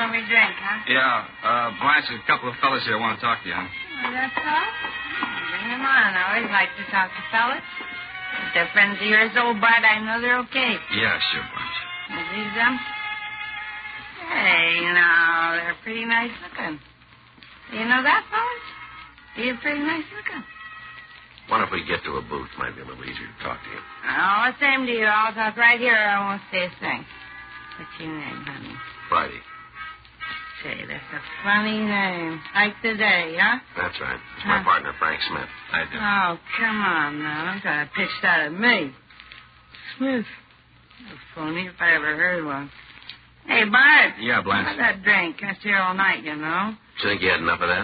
want me drink, huh? Yeah, Blanche, there's a couple of fellas here want to talk to you, huh? Oh, that's all? Bring them on. I always like to talk to fellas. If they're friends of yours, old Bart, I know they're okay. Yeah, sure, Blanche. Are these them? Hey, now, they're pretty nice looking. You know that, fellas? You're pretty nice looking. Wonder if we get to a booth, might be a little easier to talk to you. Oh, same to you. I'll talk right here. I won't say a thing. What's your name, honey? Friday. Say, that's a funny name. Like today, huh? That's right. It's my partner, Frank Smith. I do. Oh, come on now. Don't try to pitch that at me. Smith. A phony if I ever heard one. Hey, Bart. Yeah, Blanche. How's that drink? That's here all night, you know. Do you think you had enough of that?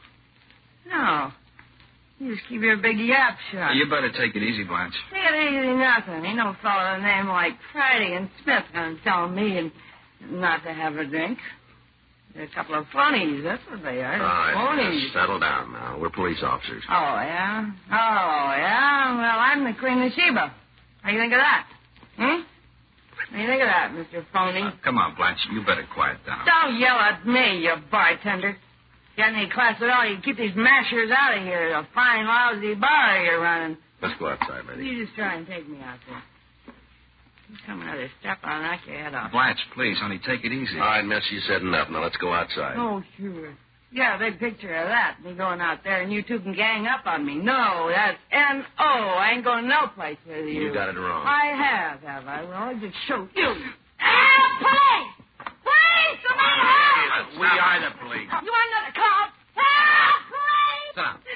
No. You just keep your big yap shut. You better take it easy, Blanche. Take it easy, nothing. Ain't no fellow with a name like Friday and Smith gonna tell me and not to have a drink. They're a couple of phonies, that's what they are. All right, Phonies. just settle down now. We're police officers. Oh, yeah? Oh, yeah? Well, I'm the Queen of Sheba. What do you think of that? Hmm? What do you think of that, Mr. Phony? Come on, Blanche, you better quiet down. Don't yell at me, you bartender. You got any class at all, you keep these mashers out of here. A fine, lousy bar you're running. Let's go outside, lady. You just try and take me out there. You come another step, I'll knock your head off. Blanche, please, honey, take it easy. All right, miss, you said enough. Now let's go outside. Oh, sure. You got a big picture of that, me going out there, and you two can gang up on me. No, that's N-O. I ain't going no place with you. You got it wrong. I have I? Well, I'll just show you. Police! Police! Somebody help! We are the police. You want another call? Help! Police! Sit down.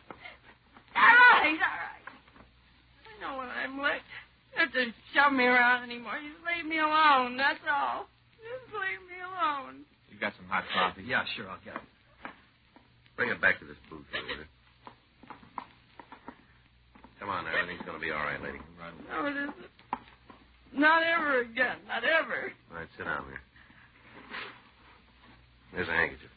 All right. I know when I'm licked. You don't have to shove me around anymore. Just leave me alone, that's all. Just leave me alone. You got some hot coffee? Yeah, sure, I'll get it. Bring it back to this booth here, will you? Come on, everything's going to be all right, lady. No, it isn't. Not ever again. Not ever. All right, sit down there. There's a handkerchief.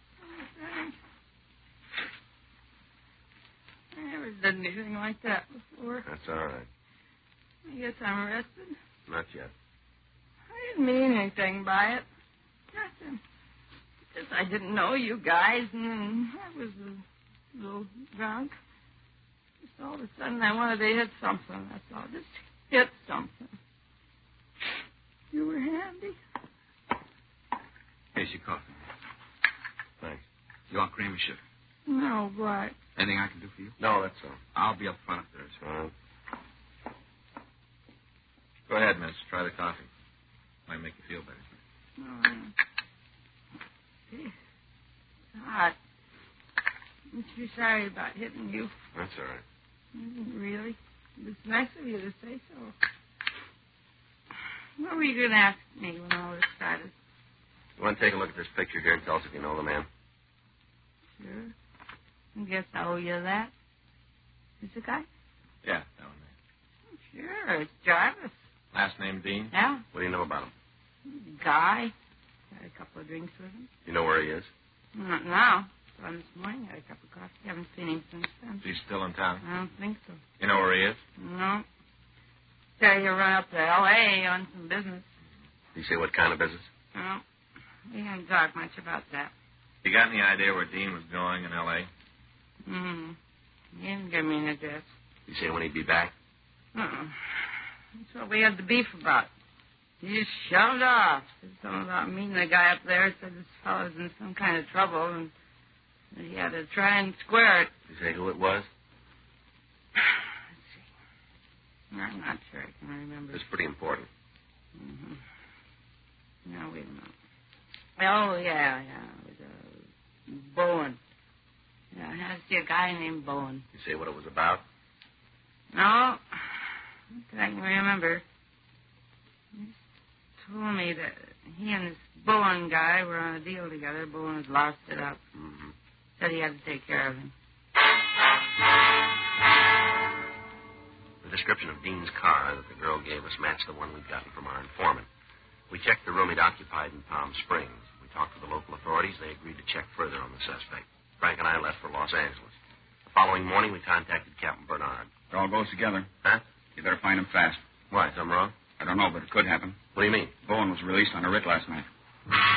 I never did anything like that before. That's all right. I guess I'm arrested. Not yet. I didn't mean anything by it. Nothing. Just I didn't know you guys, and then I was a little drunk. Just all of a sudden I wanted to hit something, that's all. Just hit something. You were handy. Here's your coffee. Thanks. You want cream or sugar? No, Bart. Anything I can do for you? No, that's all. I'll be up front if there's. All right. Go ahead, miss. Try the coffee. Might make you feel better. Oh, it's hot. I'm too sorry about hitting you. That's all right. Really? It's nice of you to say so. What were you going to ask me when all this started? You want to take a look at this picture here and tell us if you know the man? Sure. I guess I owe you that. Is the guy? Yeah, that one there. Sure, it's Jarvis. Last name Dean? Yeah. What do you know about him? Guy. Had a couple of drinks with him. You know where he is? Not now. Saw him this morning. Had a cup of coffee. Haven't seen him since then. He's still in town. I don't think so. You know where he is? No. Said he'll run up to L.A. on some business. Did he say what kind of business? No. We haven't talked much about that. You got any idea where Dean was going in L.A.? He didn't give me an address. Did he say when he'd be back? That's what we had the beef about. He just shoved off. Said something about meeting the guy up there. Said this fellow's in some kind of trouble and that he had to try and square it. Did he say who it was? Let's see. I'm not sure I can remember. It's pretty important. No, wait a minute. Oh, yeah. It was Bowen. Yeah, I see a guy named Bowen. Did he say what it was about? No. Not that I can remember. He just told me that he and this Bowen guy were on a deal together. Bowen had lost it up. Said he had to take care of him. The description of Dean's car that the girl gave us matched the one we'd gotten from our informant. We checked the room he'd occupied in Palm Springs. We talked to the local authorities. They agreed to check further on the suspect. Frank and I left for Los Angeles. The following morning, we contacted Captain Bernard. It all goes together. Huh? You better find him fast. Why, something wrong? I don't know, but it could happen. What do you mean? Bowen was released on a writ last night.